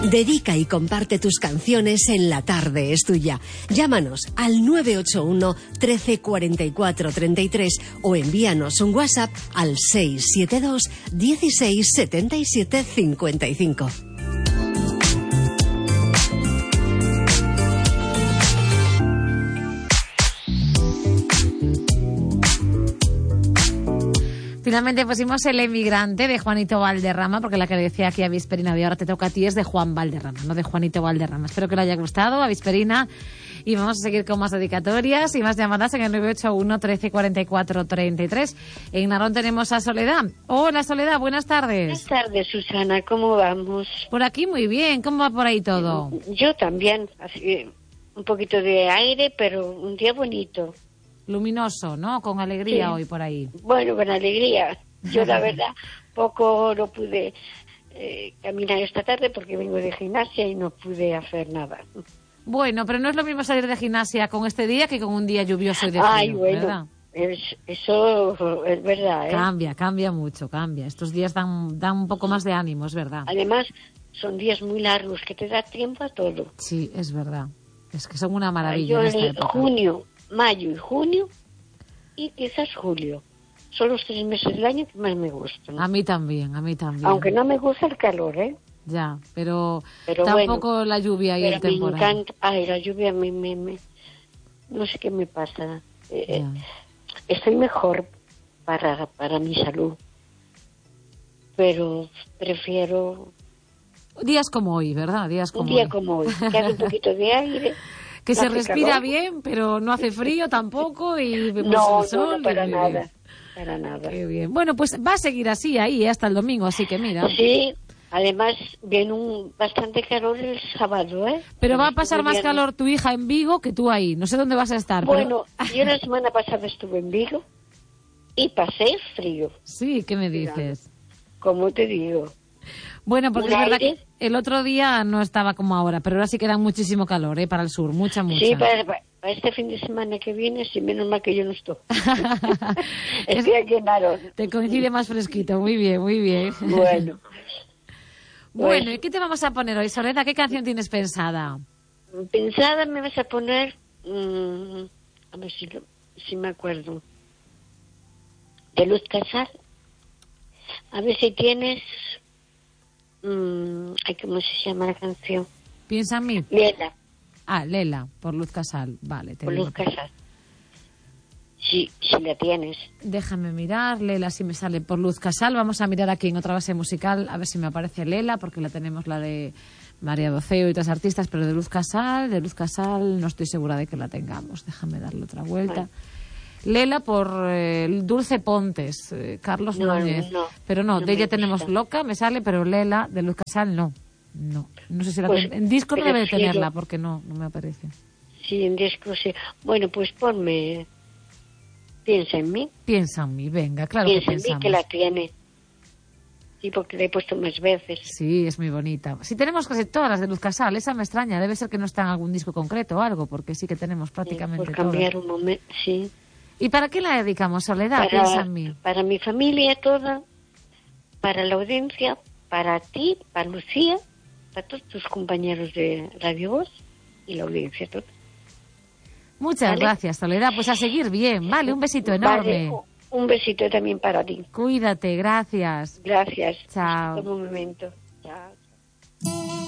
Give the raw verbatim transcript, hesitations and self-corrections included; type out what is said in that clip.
Dedica y comparte tus canciones en La Tarde es Tuya. Llámanos al nueve ocho uno, trece, cuarenta y cuatro, treinta y tres o envíanos un WhatsApp al seis siete dos, dieciséis, setenta y siete, cincuenta y cinco. Finalmente pusimos El emigrante de Juanito Valderrama, porque la que le decía aquí a Visperina de ahora te toca a ti es de Juan Valderrama, no de Juanito Valderrama. Espero que le haya gustado a Visperina y vamos a seguir con más dedicatorias y más llamadas en el nueve ocho uno, trece, cuarenta y cuatro, treinta y tres. En Narón tenemos a Soledad. Hola Soledad, buenas tardes. Buenas tardes, Susana, ¿cómo vamos? Por aquí muy bien, ¿cómo va por ahí todo? Yo también, así, un poquito de aire, pero un día bonito. Luminoso, ¿no? Con alegría Sí. Hoy por ahí. Bueno, con alegría. Yo, la verdad, poco no pude eh, caminar esta tarde porque vengo de gimnasia y no pude hacer nada. Bueno, pero no es lo mismo salir de gimnasia con este día que con un día lluvioso y de frío, Ay, bueno, ¿verdad? es, eso es verdad, ¿eh? Cambia, cambia mucho, cambia. Estos días dan, dan un poco más de ánimo, es verdad. Además, son días muy largos que te da tiempo a todo. Sí, es verdad. Es que son una maravilla Yo en esta en época. junio, mayo y junio y quizás julio. Son los tres meses del año que más me gustan. A mí también, a mí también. Aunque no me gusta el calor, ¿eh? Ya, pero, Pero tampoco bueno, la lluvia y pero el me temporal. encanta. Ay, la lluvia me, me, me... No sé qué me pasa. Eh, estoy mejor para, para mi salud. Pero prefiero... Días como hoy, ¿verdad? Días como un día hoy. como hoy, que hace un poquito de aire. Que no se hace respira calor. bien, pero no hace frío tampoco y vemos No, el sol. no, no, para y muy nada. bien. Para nada. Qué bien. Bueno, pues va a seguir así ahí hasta el domingo, así que mira. Sí, además viene un bastante calor el sábado, ¿eh? Pero va a Después pasar de más viernes. calor tu hija en Vigo que tú ahí. No sé dónde vas a estar. Bueno, pero... yo la semana pasada estuve en Vigo y pasé frío. Sí, ¿qué me dices? Como te digo. Bueno, porque ¿Un es verdad aire? que el otro día no estaba como ahora, pero ahora sí que da muchísimo calor, ¿eh? Para el sur, mucha, mucha. Sí, para, para este fin de semana que viene, sí, menos mal que yo no estoy. Estoy aquí en Narón. Te coincide más fresquito, muy bien, muy bien. Bueno. Bueno, Pues- ¿y qué te vamos a poner hoy, Soledad? ¿Qué canción tienes pensada? Pensada me vas a poner... mm, a ver si, lo- si me acuerdo. De Luz Casal. A ver si tienes... mm, ay, ¿cómo se llama la canción? Piensa en mí. Lela, Ah, Lela, por Luz Casal. Vale, te por digo. Luz Casal. Sí, si la tienes. Déjame mirar, Lela, si me sale por Luz Casal. Vamos a mirar aquí en otra base musical, a ver si me aparece Lela, porque la tenemos la de María Doceo y otras artistas, pero de Luz Casal, de Luz Casal no estoy segura de que la tengamos. Déjame darle otra vuelta. Bueno. Lela por eh, Dulce Pontes, eh, Carlos No, Núñez. no, pero no, no de ella me tenemos gusta. Loca, me sale, pero Lela de Luz Casal no. No, no sé si la Pues ten- en disco no debe de prefiero- tenerla, porque no, no me aparece. Sí, en disco sí. Bueno, pues ponme... Piensa en mí. Piensa en mí, venga, claro que Piensa en mí pensamos. que la tiene. Sí, porque la he puesto más veces. Sí, es muy bonita. Si tenemos casi todas las de Luz Casal, esa me extraña. Debe ser que no está en algún disco concreto o algo, porque sí que tenemos prácticamente Por cambiar todas. un momento, sí. ¿Y para qué la dedicamos, Soledad? Piensa Para, en mí. para mi familia toda, para la audiencia, para ti, para Lucía, para todos tus compañeros de Radio Voz y la audiencia toda. Muchas ¿Vale? gracias, Soledad. Pues a seguir bien. Vale, un besito Vale, enorme. un besito también para ti. Cuídate, gracias. Gracias. Chao. Hasta un momento. Chao.